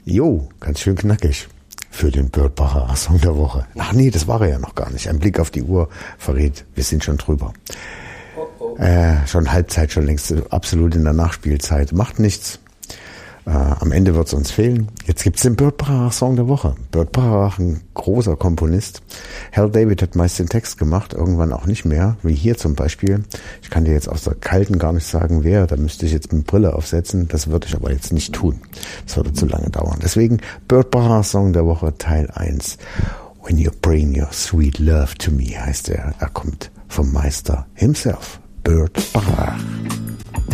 Jo, ganz schön knackig für den Burt Bacharach Song der Woche. Ach nee, das war er ja noch gar nicht. Ein Blick auf die Uhr verrät, wir sind schon drüber. Schon Halbzeit, schon längst absolut in der Nachspielzeit. Macht nichts. Am Ende wird es uns fehlen. Jetzt gibt's den Burt Bacharach Song der Woche. Burt Bacharach, ein großer Komponist. Hal David hat meist den Text gemacht, irgendwann auch nicht mehr, wie hier zum Beispiel. Ich kann dir jetzt aus der Kalten gar nicht sagen, wer. Da müsste ich jetzt eine Brille aufsetzen. Das würde ich aber jetzt nicht tun. Das würde zu lange dauern. Deswegen Burt Bacharach Song der Woche, Teil 1. When you bring your sweet love to me, heißt er. Er kommt vom Meister himself, Burt Bacharach.